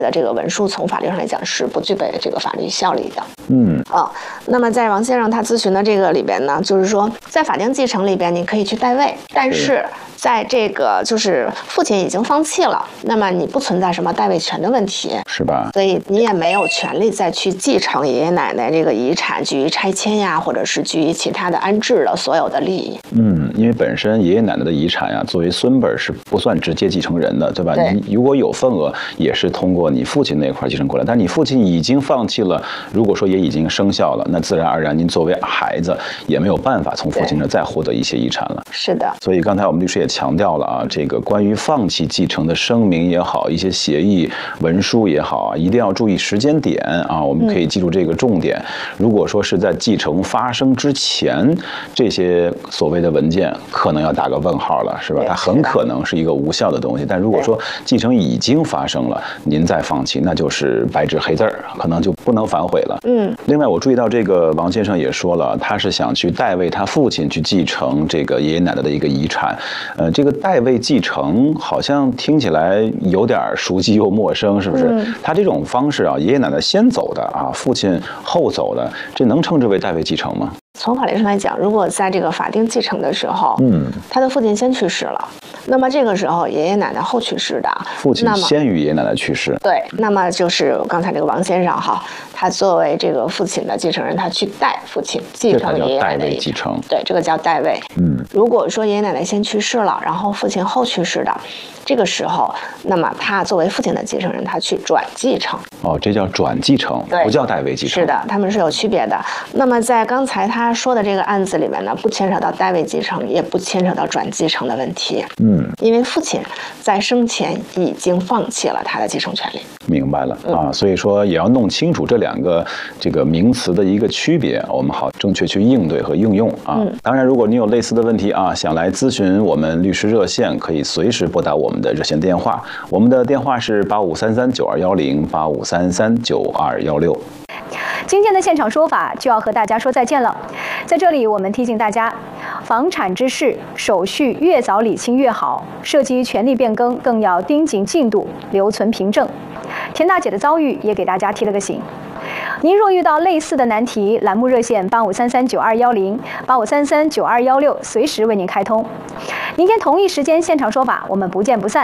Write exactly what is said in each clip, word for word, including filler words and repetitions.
的这个文书从法律上来讲是不具备这个法律效力的。 嗯啊、哦，那么在王先生他咨询的这个里边呢，就是说在法定继承里边你可以去代位，但是在这个就是父亲已经放弃了，那么你不存在什么代位权的问题， 是吧？ 所以你也没有权利再去继承爷爷奶奶这个遗产，据于拆迁呀，或者是据于其他的安置的所有的利益。 嗯，因为本身爷爷奶奶的遗产呀，作为孙辈是不算直接继承人的，对吧？ 对， 你如果有份额，也是通过你父亲那块继承过来，但你父亲已经放弃了，如果说也已经生效了，那自然而然您作为孩子也没有办法从父亲那再获得一些遗产了。 是的。 所以刚才我们律师也强调了啊，这个关于放弃继承的声明也好，一些协议文书也好啊，一定要注意时间点啊，我们可以记住这个重点。嗯、如果说是在继承发生之前，这些所谓的文件可能要打个问号了，是吧？它很可能是一个无效的东西。但如果说继承已经发生了，您再放弃，那就是白纸黑字儿，可能就不能反悔了。 嗯。 另外，我注意到这个王先生也说了，他是想去代位他父亲去继承这个爷爷奶奶的一个遗产。呃，这个代位继承好像听起来有点熟悉又陌生，是不是？嗯、他这种方式啊，爷爷奶奶先走的啊，父亲后走的，这能称之为代位继承吗？ 从法律上来讲，如果在这个法定继承的时候， 嗯， 他的父亲先去世了，那么这个时候爷爷奶奶后去世的， 父亲先于爷爷奶奶去世， 对，那么就是刚才这个王先生哈，他作为这个父亲的继承人，他去代父亲继承爷爷奶奶的遗产， 继承， 对，这个叫代位。 嗯， 如果说爷爷奶奶先去世了，然后父亲后去世的，这个时候，那么他作为父亲的继承人，他去转继承。 哦，这叫转继承，不叫代位继承。 是的，他们是有区别的。那么在刚才他说的这个案子里面呢，不牵扯到代位继承，也不牵扯到转继承的问题。 嗯， 因为父亲在生前已经放弃了他的继承权利。 明白了啊，所以说也要弄清楚这两个这个名词的一个区别，我们好正确去应对和应用啊。 嗯、 当然，如果你有类似的问题啊，想来咨询我们律师热线，可以随时拨打我们的热线电话，我们的电话是八五三三九二幺零八五三三九二幺六。 今天的现场说法就要和大家说再见了。在这里，我们提醒大家，房产之事手续越早理清越好，涉及权利变更更要盯紧进度，留存凭证。田大姐的遭遇也给大家提了个醒。您若遇到类似的难题，栏目热线八五三三九二幺零八五三三九二幺六随时为您开通。明天同一时间现场说法，我们不见不散。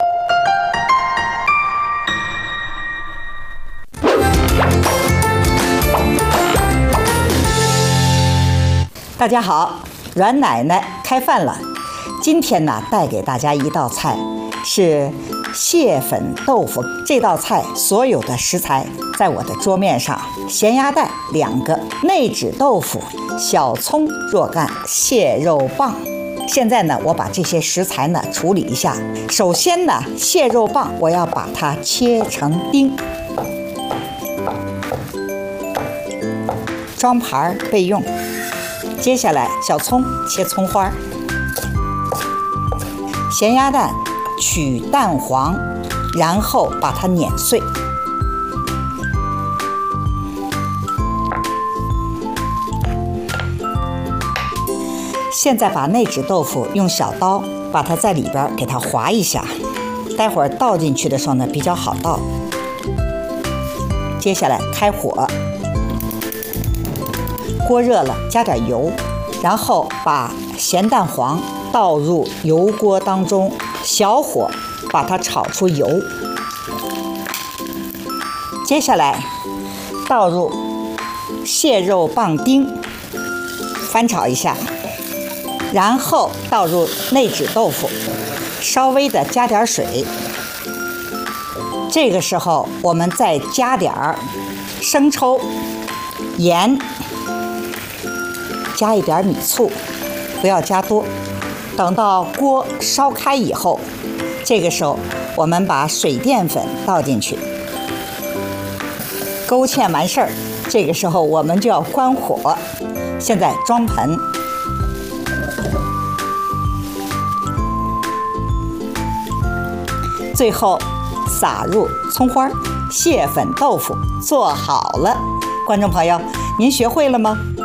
大家好，阮奶奶开饭了。今天呢，带给大家一道菜是蟹粉豆腐。这道菜所有的食材在我的桌面上：咸鸭蛋两个，内酯豆腐、小葱若干，蟹肉棒。现在呢，我把这些食材呢处理一下。首先呢，蟹肉棒我要把它切成丁，装盘备用。接下来，小葱切葱花，咸鸭蛋取蛋黄，然后把它碾碎。现在把内酯豆腐用小刀把它在里边给它划一下，待会儿倒进去的时候呢比较好倒。接下来开火。锅热了，加点油，然后把咸蛋黄倒入油锅当中，小火把它炒出油。接下来倒入蟹肉棒丁，翻炒一下，然后倒入内酯豆腐，稍微的加点水。这个时候我们再加点生抽、盐。加一点米醋，不要加多。等到锅烧开以后，这个时候我们把水淀粉倒进去，勾芡完事儿。这个时候我们就要关火。现在装盆，最后撒入葱花，蟹粉豆腐做好了。观众朋友，您学会了吗？